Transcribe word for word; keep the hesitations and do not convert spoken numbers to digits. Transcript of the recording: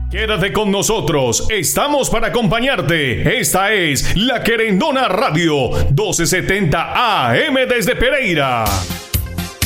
Quédate con nosotros, estamos para acompañarte. Esta es La Querendona Radio, doce setenta A M desde Pereira.